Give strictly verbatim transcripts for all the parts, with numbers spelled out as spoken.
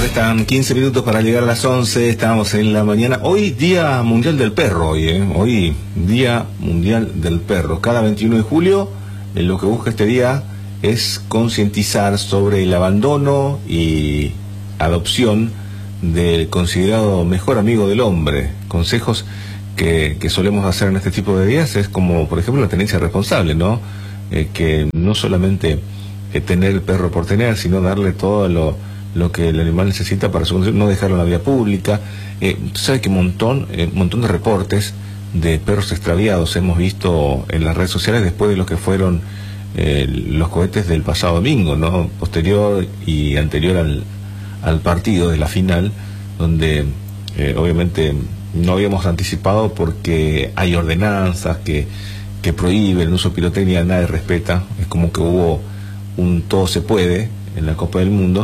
Faltan quince minutos para llegar a las once, estamos en la mañana. Hoy Día Mundial del Perro, hoy, ¿eh? Hoy Día Mundial del Perro. Cada veintiuno de julio, eh, lo que busca este día es concientizar sobre el abandono y adopción del considerado mejor amigo del hombre. Consejos que, que solemos hacer en este tipo de días es como, por ejemplo, la tenencia responsable, ¿no? Eh, que no solamente eh, tener el perro por tener, sino darle todo lo, lo que el animal necesita para su condición, no dejarlo en la vía pública. Eh, sabe que un montón, eh, montón de reportes de perros extraviados hemos visto en las redes sociales después de lo que fueron eh, los cohetes del pasado domingo, ¿no? Posterior y anterior al, al partido de la final, donde eh, obviamente no habíamos anticipado porque hay ordenanzas que, que prohíben el uso de pirotecnia, nadie respeta. Es como que hubo un todo se puede en la Copa del Mundo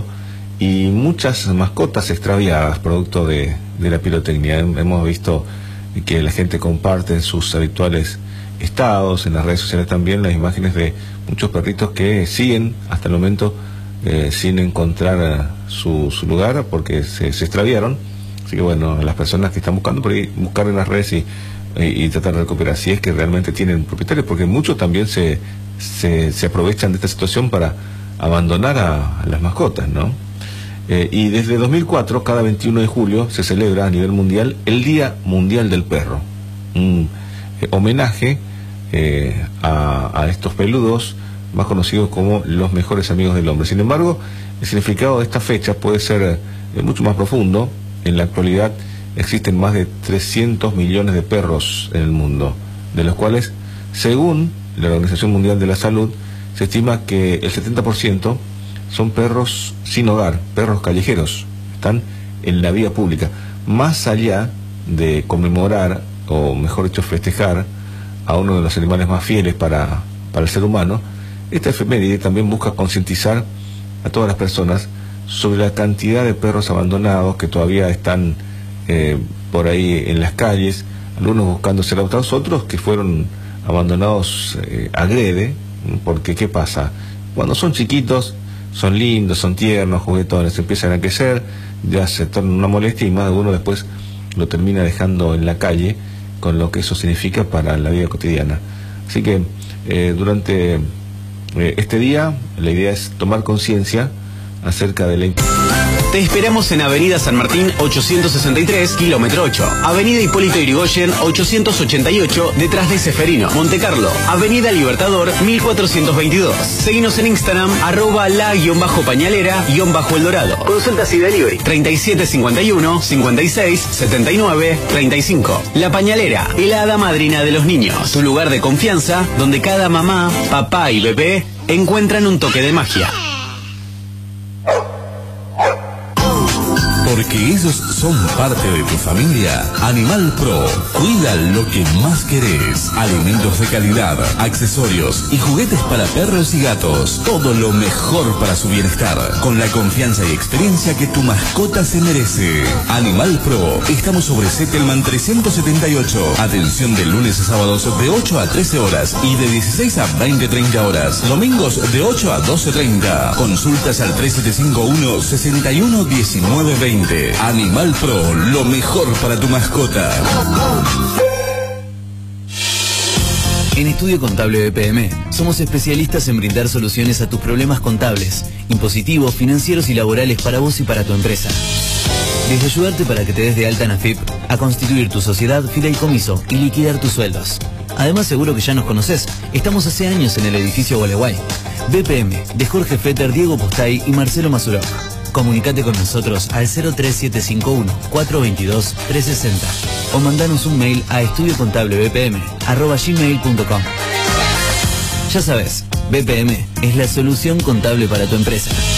y muchas mascotas extraviadas producto de, de la pirotecnia. Hemos visto que la gente comparte en sus habituales estados, en las redes sociales también, las imágenes de muchos perritos que siguen hasta el momento eh, sin encontrar su, su lugar porque se, se extraviaron. Así que bueno, las personas que están buscando por ahí, buscar en las redes y, y, y tratar de recuperar, si es que realmente tienen propietarios, porque muchos también se, se, se aprovechan de esta situación para abandonar a, a las mascotas, ¿no? Eh, y desde dos mil cuatro, cada veintiuno de julio, se celebra a nivel mundial el Día Mundial del Perro. Un eh, homenaje eh, a, a estos peludos, más conocidos como los mejores amigos del hombre. Sin embargo, el significado de esta fecha puede ser eh, mucho más profundo. En la actualidad existen más de trescientos millones de perros en el mundo, de los cuales, según la Organización Mundial de la Salud, se estima que el setenta por ciento son perros sin hogar, perros callejeros, están en la vía pública. Más allá de conmemorar, o mejor dicho, festejar a uno de los animales más fieles para, para el ser humano, esta efeméride también busca concientizar a todas las personas sobre la cantidad de perros abandonados que todavía están eh, por ahí en las calles, algunos buscando ser adoptados, otros que fueron abandonados eh, agrede, porque ¿qué pasa? Cuando son chiquitos, son lindos, son tiernos, juguetones, empiezan a crecer, ya se torna una molestia y más de uno después lo termina dejando en la calle, con lo que eso significa para la vida cotidiana. Así que eh, durante eh, este día la idea es tomar conciencia acerca de la... Te esperamos en Avenida San Martín ochocientos sesenta y tres, kilómetro ocho. Avenida Hipólito Yrigoyen ochocientos ochenta y ocho, detrás de Ceferino. Montecarlo. Avenida Libertador mil cuatrocientos veintidós. Seguinos en Instagram, arroba la guión bajo pañalera guión bajo el dorado. Consultas y delivery. treinta y siete cincuenta y uno, cincuenta y seis, setenta y nueve, treinta y cinco. La Pañalera, la hada madrina de los niños. Tu lugar de confianza, donde cada mamá, papá y bebé encuentran un toque de magia. Porque ellos son parte de tu familia. Animal Pro, cuida lo que más querés. Alimentos de calidad, accesorios y juguetes para perros y gatos. Todo lo mejor para su bienestar, con la confianza y experiencia que tu mascota se merece. Animal Pro, estamos sobre Setelman trescientos setenta y ocho. Atención de lunes a sábados de ocho a trece horas y de dieciséis a veinte treinta horas. Domingos de ocho a doce treinta. Consultas al tres siete cinco uno, seis uno uno nueve veinte. Animal Pro, lo mejor para tu mascota. En Estudio Contable B P M somos especialistas en brindar soluciones a tus problemas contables, impositivos, financieros y laborales para vos y para tu empresa. Desde ayudarte para que te des de alta en AFIP, a constituir tu sociedad, fideicomiso y liquidar tus sueldos. Además, seguro que ya nos conocés, estamos hace años en el edificio Gualeguay. B P M, de Jorge Fetter, Diego Postay y Marcelo Mazuró. Comunicate con nosotros al cero tres siete cinco uno, cuatro dos dos, tres seis cero o mandanos un mail a estudiocontablebpm arroba gmail punto com. Ya sabes, B P M es la solución contable para tu empresa.